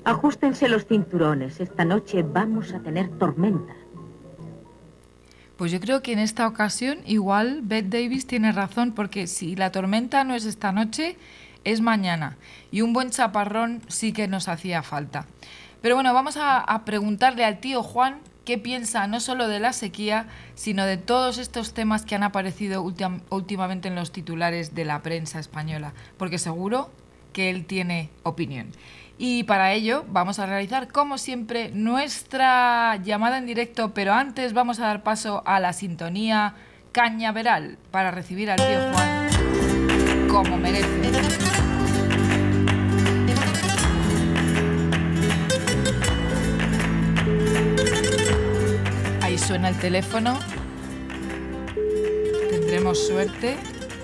Ajustense los cinturones. Esta noche vamos a tener tormenta. Pues yo creo que en esta ocasión igual Bette Davis tiene razón, porque si la tormenta no es esta noche, es mañana. Y un buen chaparrón sí que nos hacía falta. Pero bueno, vamos a preguntarle al tío Juan qué piensa no solo de la sequía, sino de todos estos temas que han aparecido últimamente en los titulares de la prensa española, porque seguro que él tiene opinión. Y para ello vamos a realizar, como siempre, nuestra llamada en directo, pero antes vamos a dar paso a la sintonía cañaveral para recibir al tío Juan como merece. Ahí suena el teléfono. Tendremos suerte.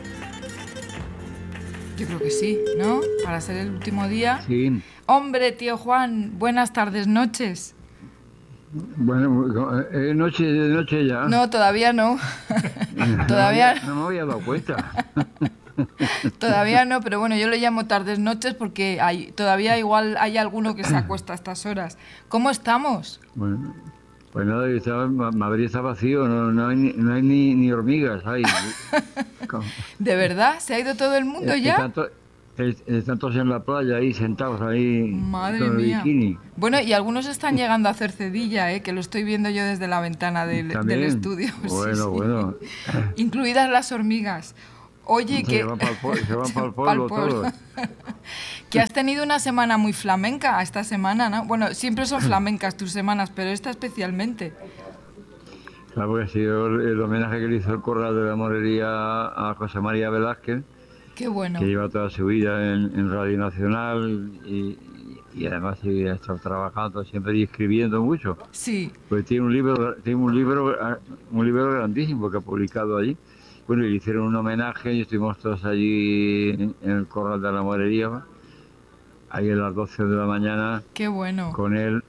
Yo creo que sí, ¿no? Para ser el último día. Sí. Hombre, tío Juan, buenas tardes, noches. Bueno, noche ya. No, todavía no. Todavía no me había dado cuenta. Todavía no, pero bueno, yo le llamo tardes noches porque todavía igual hay alguno que se acuesta a estas horas. ¿Cómo estamos? Bueno, pues nada, Madrid está vacío, no hay ni hormigas. ¿De verdad? ¿Se ha ido todo el mundo ya? Están todos en la playa ahí, sentados ahí. Madre mía. Bikini. Bueno, y algunos están llegando a hacer cedilla, que lo estoy viendo yo desde la ventana del estudio. Bueno, sí. Bueno. Incluidas las hormigas. Oye, se van para el pueblo todos. Que has tenido una semana muy flamenca esta semana, ¿no? Bueno, siempre son flamencas tus semanas, pero esta especialmente. Claro, porque ha sido el homenaje que le hizo el Corral de la Morería a José María Velázquez. Qué bueno. Que lleva toda su vida en Radio Nacional y además ha estado trabajando siempre y escribiendo mucho. Sí. Pues tiene un libro grandísimo que ha publicado allí. Bueno, y le hicieron un homenaje y estuvimos todos allí en el Corral de la Morería, ahí a las 12 de la mañana. Qué bueno. Con él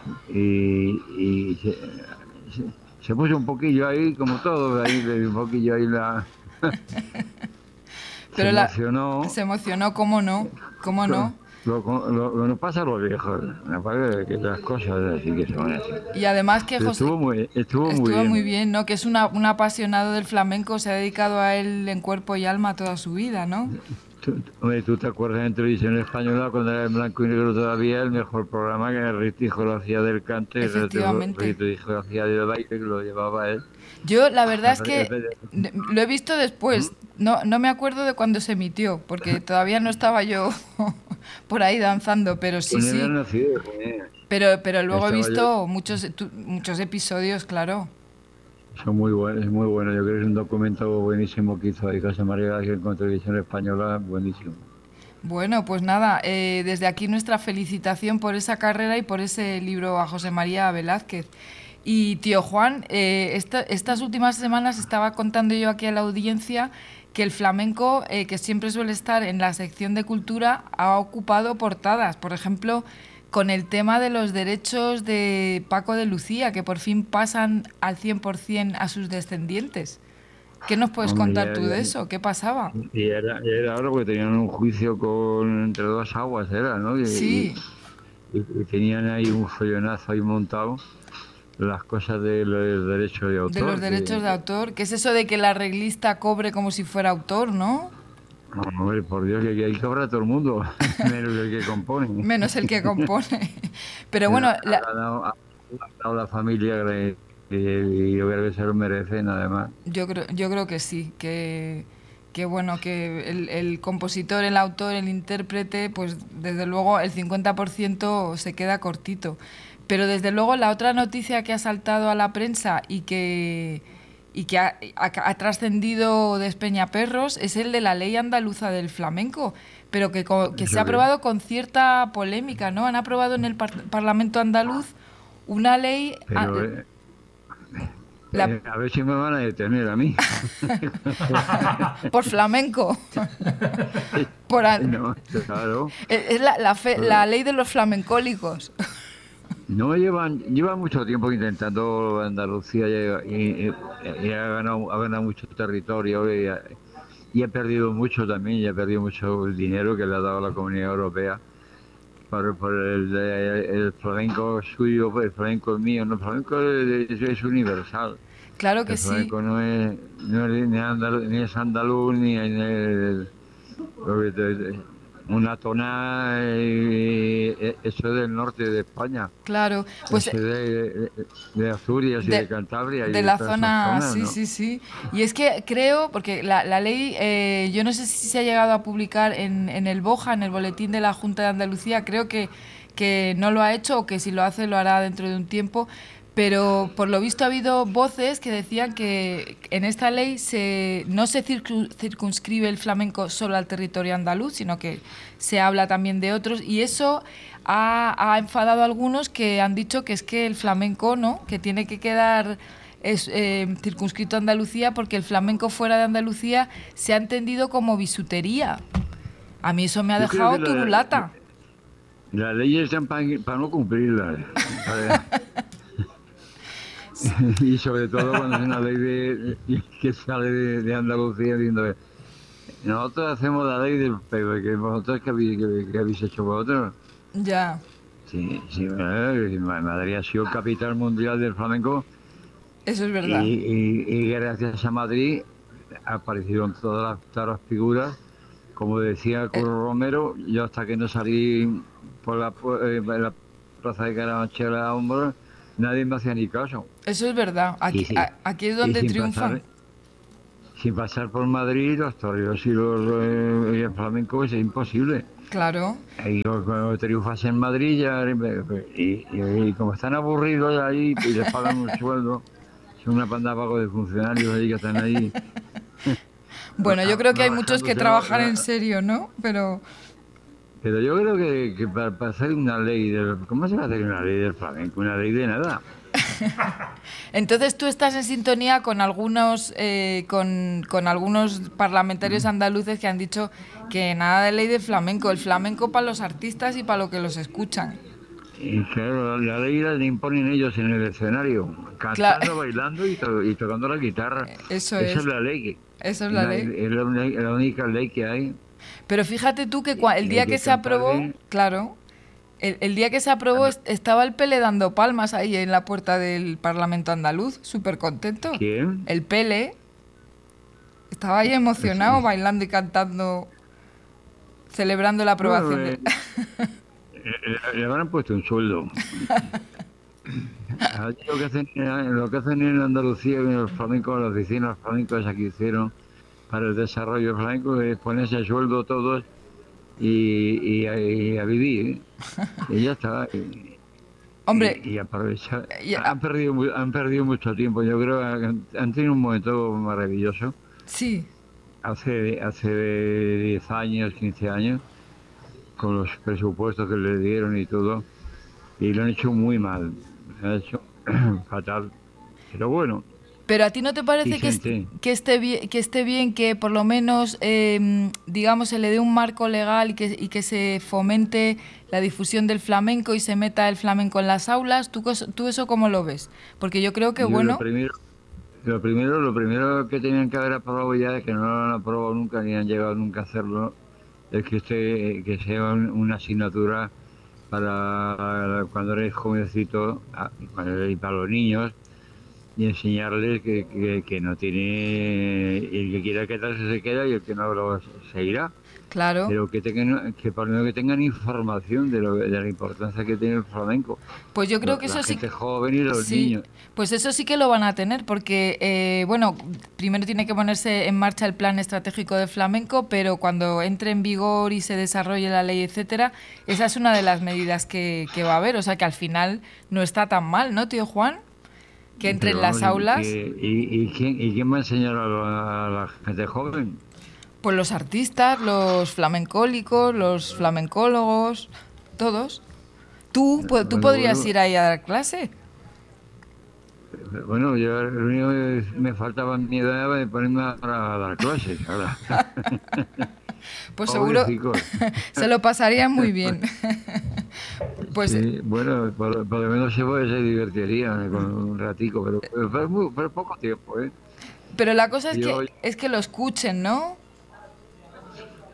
y se puso un poquillo ahí, como todo, ahí un poquillo ahí la... Pero se emocionó, ¿cómo no? ¿Cómo no? Lo que nos pasa a los viejos, me parece que las cosas así que son así. Y además que José estuvo muy bien, ¿no? Que es un apasionado del flamenco, se ha dedicado a él en cuerpo y alma toda su vida, ¿no? ¿Tú te acuerdas en Televisión Española cuando era en blanco y negro todavía el mejor programa que el Ritijo lo hacía del cante, el Ritijo lo hacía del baile, que lo llevaba él? Yo la verdad es que lo he visto después, no me acuerdo de cuando se emitió, porque todavía no estaba yo por ahí danzando, pero sí. Nacido, pero luego he visto muchos episodios, claro. Son muy buenos, es muy bueno. Yo creo que es un documento buenísimo que hizo ahí José María con Televisión Española, buenísimo. Bueno, pues nada, desde aquí nuestra felicitación por esa carrera y por ese libro a José María Velázquez. Y tío Juan, estas últimas semanas estaba contando yo aquí a la audiencia que el flamenco, que siempre suele estar en la sección de cultura, ha ocupado portadas. Por ejemplo, con el tema de los derechos de Paco de Lucía, que por fin pasan al 100% a sus descendientes. ¿Qué nos puedes contar tú de eso? ¿Qué pasaba? Y era ahora porque tenían un juicio entre dos aguas, ¿no? Sí. Y tenían ahí un follonazo ahí montado, las cosas de los derechos de autor. De los derechos de autor. ¿Qué es eso de que el arreglista cobre como si fuera autor, no? No, hombre, por Dios, que ahí cobra todo el mundo, menos el que compone. Menos el que compone. Pero bueno... Ha dado la familia y yo creo que se lo merecen, además. Yo creo que sí, que bueno, que el compositor, el autor, el intérprete, pues desde luego el 50% se queda cortito. Pero desde luego la otra noticia que ha saltado a la prensa y que ha trascendido Despeñaperros es el de la ley andaluza del flamenco, pero que se ha aprobado con cierta polémica, ¿no? Han aprobado en el Parlamento andaluz una ley... a ver si me van a detener a mí. Por flamenco. No, claro. Es la ley de los flamencólicos. No, lleva mucho tiempo intentando Andalucía y ha ganado mucho territorio y ha perdido mucho también, y ha perdido mucho dinero que le ha dado la Comunidad Europea. por el flamenco suyo, pues el flamenco mío. No, el flamenco es universal. Claro que El sí. flamenco no es ni es andaluz, ni una tonada, eso es del norte de España. Claro, pues Eso de Asturias y de de, Cantabria y de de la todas esas zona, zonas, sí, ¿no? sí, sí. Y es que creo, porque la ley, yo no sé si se ha llegado a publicar en el BOJA, en el Boletín de la Junta de Andalucía, creo que no lo ha hecho o que si lo hace lo hará dentro de un tiempo, pero por lo visto ha habido voces que decían que en esta ley no se circunscribe el flamenco solo al territorio andaluz, sino que se habla también de otros, y eso ha enfadado a algunos que han dicho que es que el flamenco, ¿no?, que tiene que quedar circunscrito a Andalucía, porque el flamenco fuera de Andalucía se ha entendido como bisutería. A mí eso me ha Yo creo que dejado turulata. las leyes están para no cumplirlas. Y sobre todo cuando es una ley que sale de Andalucía diciendo, nosotros hacemos la ley del pero que vosotros que habéis hecho vosotros. Ya, Sí, sí, Madrid ha sido capital mundial del flamenco eso es verdad. y gracias a Madrid aparecieron todas las figuras. Como decía Eh, Curro Romero, yo hasta que no salí en la plaza de Carabanchel a hombros, nadie me hacía ni caso. Eso es verdad. Y, Aquí, sí, aquí es y donde triunfan. sin pasar por Madrid, los toreros y el flamenco es imposible. Claro. Y cuando triunfas en Madrid ya, y como están aburridos ahí y les pagan un sueldo, son una panda vago de funcionarios ahí que están ahí Bueno, yo creo que hay muchos que bajándose trabajan en serio, ¿no? pero yo creo que para hacer una ley ¿cómo se va a hacer una ley del flamenco? Una ley de nada. Entonces tú estás en sintonía con algunos con algunos parlamentarios andaluces que han dicho que nada de ley de flamenco, el flamenco para los artistas y para lo que los escuchan. Y claro, la ley la imponen ellos en el escenario, Claro, cantando, bailando y tocando la guitarra. eso Esa es es, la ley, eso es la ley. es la única ley que hay. Pero fíjate tú que el Y hay día que que se aprobó, cantarle. claro, el día que se aprobó estaba el Pele dando palmas ahí en la puerta del Parlamento andaluz, súper contento. ¿Quién? El Pele estaba ahí emocionado, bailando y cantando, celebrando la Bueno, aprobación de... le habrán puesto un sueldo. Allí lo que hacen en Andalucía, en los flamencos, las oficinas flamencos aquí hicieron para el desarrollo flamenco, es ponerse a sueldo todos y a vivir. Y ya está. Hombre, Y aprovechar. ya- Han perdido mucho tiempo. Yo creo que han tenido un momento maravilloso. sí, Hace 10 años, 15 años, con los presupuestos que le dieron y todo. Y lo han hecho muy mal. Lo han hecho fatal. Pero bueno, pero ¿a ti no te y parece gente. que esté bien que por lo menos, digamos, se le dé un marco legal y que se fomente la difusión del flamenco y se meta el flamenco en las aulas? ¿Tú eso cómo lo ves? Porque yo creo que, Yo bueno, lo primero que tenían que haber aprobado ya, que no lo han aprobado nunca ni han llegado nunca a hacerlo, es que sea una asignatura para cuando eres jovencito y para los niños y enseñarles que no tiene, el que quiera quedarse se queda y el que no se irá, claro. pero que por lo menos que tengan información de la importancia que tiene el flamenco, Pues yo creo que la eso sí, gente joven y los sí, niños. pues eso sí que lo van a tener, porque, bueno, primero tiene que ponerse en marcha el plan estratégico de flamenco, pero cuando entre en vigor y se desarrolle la ley, etcétera, esa es una de las medidas que va a haber, o sea que al final no está tan mal, ¿no, tío Juan? Que entre en Pero las vamos, aulas, ¿quién va a enseñar a la gente joven? pues los artistas, los flamencólicos, los flamencólogos, todos. ¿Tú podrías Bueno, ir ahí a dar clase? bueno, yo lo único que me faltaba en mi edad de ponerme a dar clases. Ahora, Pues seguro pobrecicos. se lo pasarían muy bien. Pues, Sí, bueno, por lo menos se divertirían con un ratico, pero poco tiempo, ¿eh? pero la cosa Yo, es que lo escuchen, ¿no?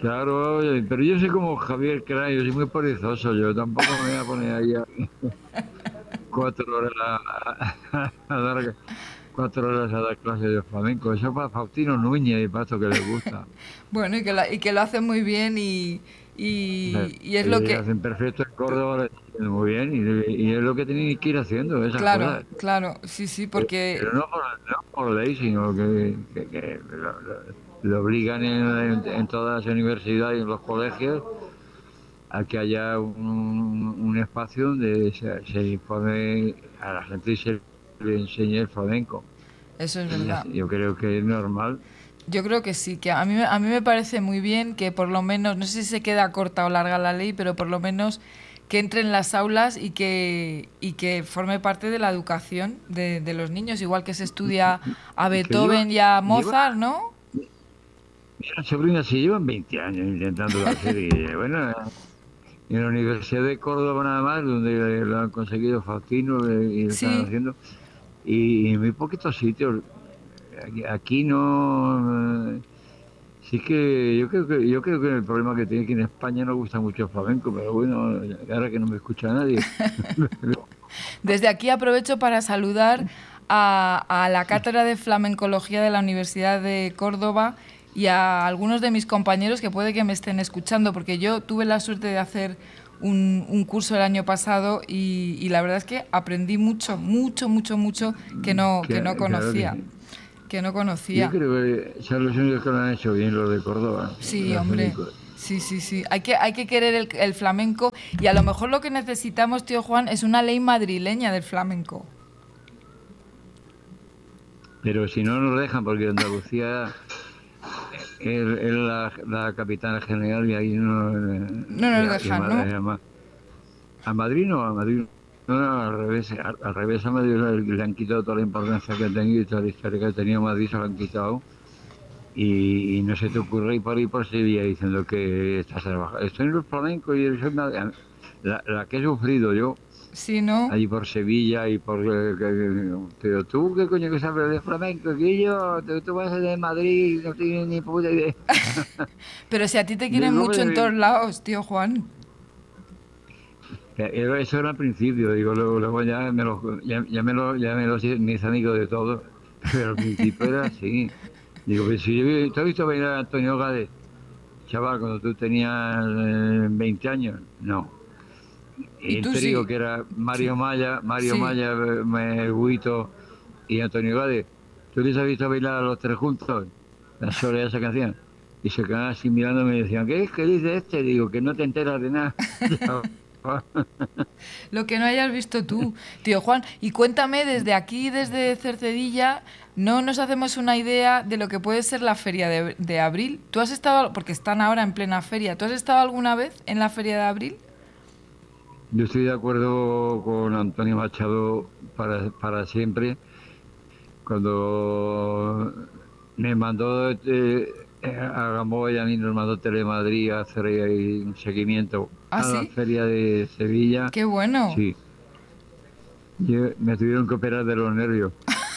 Claro, oye, pero yo soy como Javier Cray, yo soy muy perezoso, yo tampoco me voy a poner ahí a 4 horas a dar 4 horas a dar clases de flamenco. Eso para Faustino Núñez y para esto que le gusta. Bueno, y que lo hacen muy bien y es lo que... Hacen perfecto en Córdoba, lo están haciendo muy bien y es lo que tienen que ir haciendo, esas Claro, cosas. claro, sí, sí, Pero porque... no por ley, sino que lo obligan en todas las universidades y en los colegios a que haya un espacio donde se informe a la gente y se le enseñe el flamenco. Eso es verdad. Yo creo que es normal. Yo creo que sí, que a mí me parece muy bien que por lo menos, no sé si se queda corta o larga la ley, pero por lo menos que entre en las aulas y que forme parte de la educación de los niños, igual que se estudia a Que lleva, Beethoven y a lleva, Mozart, ¿no? Mira, sobrina, se llevan 20 años intentando hacer y bueno, en la Universidad de Córdoba nada más, donde lo han conseguido Faustino y lo están Sí, haciendo, y en muy poquitos sitios. Aquí no. Sí que yo creo que el problema que tiene aquí en España no gusta mucho el flamenco, pero bueno, ahora que no me escucha nadie. desde aquí aprovecho para saludar a la Cátedra de Flamencología de la Universidad de Córdoba y a algunos de mis compañeros que puede que me estén escuchando, porque yo tuve la suerte de hacer un curso el año pasado y la verdad es que aprendí mucho, mucho, mucho, mucho que no Claro que conocía. sí. Que no Yo conocía. creo que son los únicos que lo han hecho bien, los de Córdoba. Sí, Los hombre. únicos. Sí, sí, sí. Hay que querer el flamenco y a lo mejor lo que necesitamos, tío Juan, es una ley madrileña del flamenco. Pero si no nos dejan, porque Andalucía es la capital general y ahí no. No nos dejan, ¿no? A Madrid no, a Madrid no, al revés a Madrid le han quitado toda la importancia que ha tenido y toda la historia que ha tenido Madrid se lo han quitado y no se te ocurre ir por ahí por Sevilla diciendo que estás trabajando. Estoy en el flamenco y soy la que he sufrido yo Sí, ¿no? allí por Sevilla y por... pero tú, ¿qué coño que sabes de flamenco? Que yo, tú vas de Madrid y no tienes ni puta idea. Pero si a ti te quieren Digo, mucho en todos lados, tío Juan. Eso era al principio, digo, luego ya me lo mis amigos de todo, pero al principio era así. Digo, pues si ¿tú has visto bailar a Antonio Gade, chaval, cuando tú tenías 20 años? No. Y El tú trío sí. que era Sí. Mario Sí. Maya, Guito y Antonio Gade, ¿tú les has visto bailar a los tres juntos? La soledad de esa canción. Y se quedaban así mirándome y decían, ¿qué es? ¿Qué dice este? Digo, que no te enteras de nada. Lo que no hayas visto tú, tío Juan. Y cuéntame, desde aquí, desde Cercedilla, no nos hacemos una idea de lo que puede ser la feria de abril. ¿Tú has estado, porque están ahora en plena feria, ¿tú has estado alguna vez en la feria de abril? Yo estoy de acuerdo con Antonio Machado para siempre. Cuando me mandó a Gamboa y a mí nos mandó Telemadrid a hacer ahí un seguimiento Ah, a la sí. feria de Sevilla, Qué bueno. sí, me tuvieron que operar de los nervios.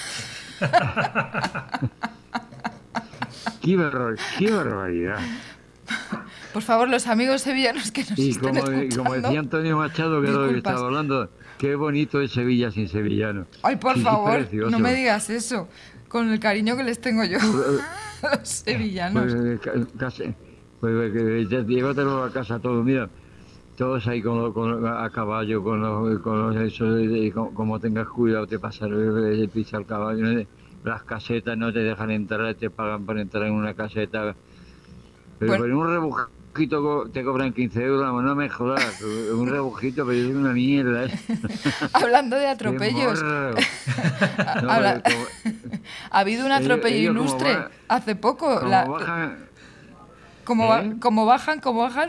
¡Qué barbaridad! Por favor, los amigos sevillanos que nos Y estén como decía escuchando, Antonio Machado, que era lo que disculpas. estaba hablando, qué bonito es Sevilla sin sevillanos. Ay, por Sí, sí, favor, no me precioso. digas eso, con el cariño que les tengo yo a los sevillanos. Casi, llévatelo a casa todo, mira, todos ahí a caballo, eso, como tengas cuidado, te pasa el piso al caballo, ¿no? Las casetas no te dejan entrar, te pagan por entrar en una caseta, pero Bueno, por un rebujito te cobran 15 euros, no me jodas, un rebujito, pero es una mierda, ¿eh? hablando de ¡Qué atropellos, morro! No, habla- ha habido un atropello ellos ilustre hace poco. como bajan, ¿Cómo, ¿eh? cómo bajan? ¿Cómo bajan?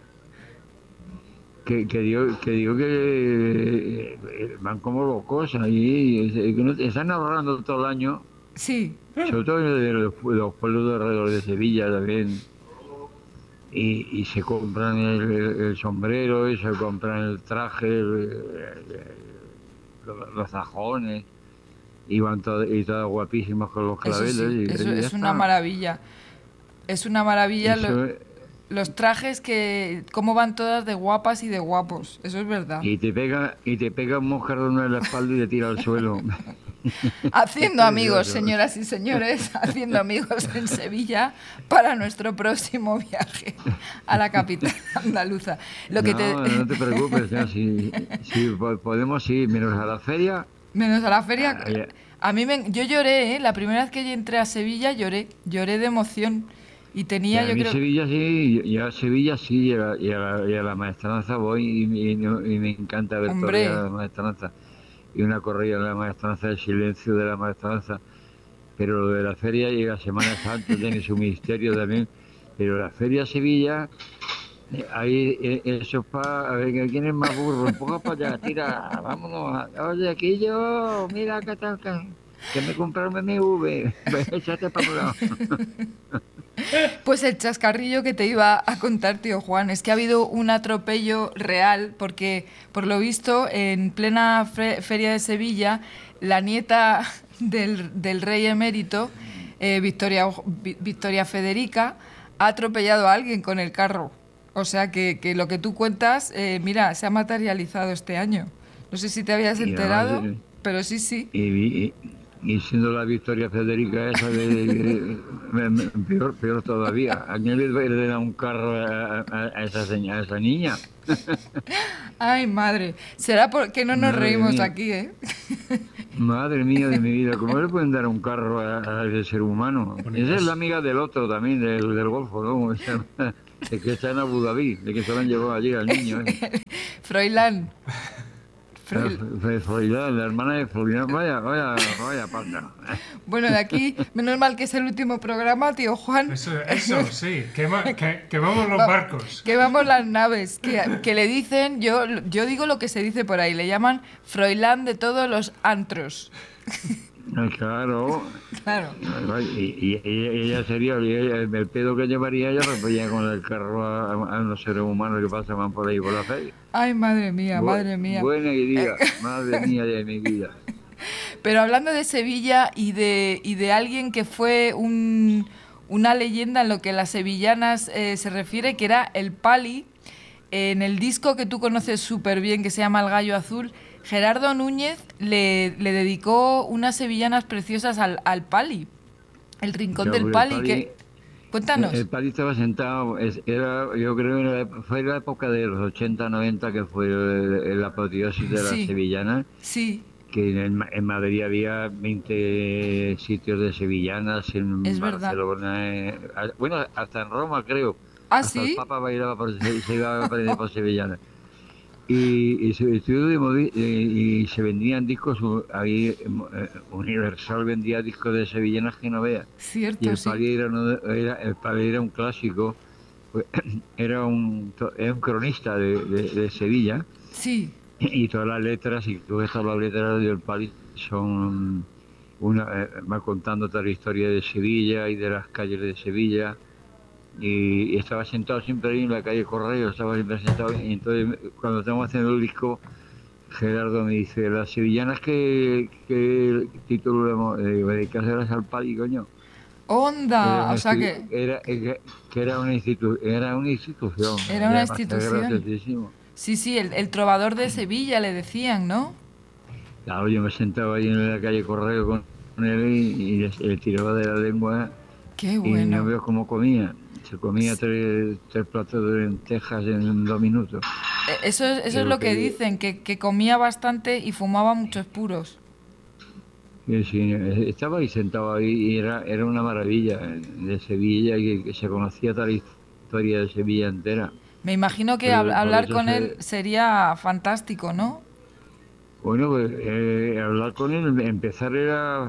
que van como locos ahí, que están ahorrando todo el año, Sí. sobre todo de los pueblos de alrededor de Sevilla también, y se compran el sombrero, y se compran el traje, los sajones, y van todas guapísimas con los Eso claveles, sí, eso y ya es una está. maravilla. Es una maravilla. Eso, los trajes cómo van todas de guapas y de guapos, eso es verdad. Y te pega un moscardón en la espalda y te tira al suelo. Haciendo amigos, señoras y señores, haciendo amigos en Sevilla para nuestro próximo viaje a la capital andaluza. No te preocupes, ya, si podemos ir menos a la feria. Menos a la feria. A mí yo lloré, la primera vez que yo entré a Sevilla lloré de emoción. Y tenía, yo creo... Sevilla sí, yo a Sevilla sí, y a la maestranza voy y me encanta ver todavía la maestranza. Y una corrida de la maestranza, el silencio de la maestranza. Pero lo de la feria llega Semana Santa, tiene su misterio también. Pero la feria Sevilla, ahí eso es para... A ver, ¿quién es más burro? Un poco para allá, tira, vámonos. Oye, aquí yo, mira que tal, que me compraron un BMW. Échate para un lado. Pues el chascarrillo que te iba a contar, tío Juan, es que ha habido un atropello real porque, por lo visto, en plena feria de la nieta del rey emérito, Victoria Federica, ha atropellado a alguien con el carro. O sea que lo que tú cuentas, mira, se ha materializado este año. No sé si te habías enterado, pero sí. Y siendo la Victoria Federica esa, peor todavía. ¿A quién le da un carro a esa niña? Ay, madre. ¿Será porque no nos reímos aquí, eh? Madre mía de mi vida, ¿cómo le pueden dar un carro a ese ser humano? Esa es la amiga del otro también, del Golfo, ¿no? De que está en Abu Dhabi, de que se lo han llevado allí al niño. Froilán. Froilán, la hermana de Froilán, vaya panda. Bueno, de aquí, menos mal que es el último programa, tío Juan. Eso sí, que vamos los barcos. Que vamos las naves, que le dicen, yo digo lo que se dice por ahí, le llaman Froilán de todos los antros. Claro. Y ella sería, el pedo que llevaría ella repería con el carro a los seres humanos que pasaban por ahí por la feria. Ay, madre mía. Buena idea, madre mía de mi vida. Pero hablando de Sevilla y de alguien que fue una leyenda en lo que las sevillanas se refiere, que era el Pali, en el disco que tú conoces súper bien, que se llama El Gallo Azul, Gerardo Núñez le dedicó unas sevillanas preciosas al Pali, el rincón del Pali. Cuéntanos. El Pali estaba sentado, yo creo que fue la época de los 80, 90, que fue la apoteosis de las sevillanas. Sí. Que en Madrid había 20 sitios de sevillanas, en Barcelona, bueno, hasta en Roma creo. ¿Ah, hasta sí? El Papa se iba por sevillanas. Y se vendían discos, ahí Universal vendía discos de sevillanas que no veas. Cierto, y el Pali era un clásico, era un cronista de Sevilla. Sí. Y todas las letras, y tú ves todas las letras del Pali, son va contando toda la historia de Sevilla y de las calles de Sevilla. Y estaba sentado siempre ahí en la calle Correo, estaba siempre sentado. Y entonces, cuando estamos haciendo el disco, Gerardo me dice: las sevillanas, ¿qué título le dedicarlas al Pali, coño? ¡Onda! O sea que... Era una institución. Era una institución. Sí, el trovador de Sevilla le decían, ¿no? Claro, yo me sentaba ahí en la calle Correo con él y le tiraba de la lengua. ¡Qué bueno! Y no veo cómo comía. Se comía tres platos de lentejas en 2 minutos. Eso es lo que dicen, que comía bastante y fumaba muchos puros. Sí, estaba ahí sentado ahí y era una maravilla de Sevilla, y que se conocía toda la historia de Sevilla entera. Me imagino que hablar con él sería fantástico, ¿no? Bueno, pues hablar con él, empezar era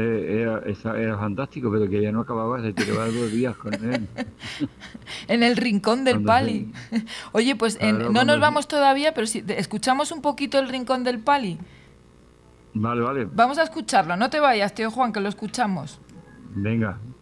fantástico, pero que ya no acababa, se tiraba 2 días con él. En el rincón del Pali. Oye, pues claro, no nos vamos todavía, pero si escuchamos un poquito el rincón del Pali. Vale. Vamos a escucharlo, no te vayas, tío Juan, que lo escuchamos. Venga.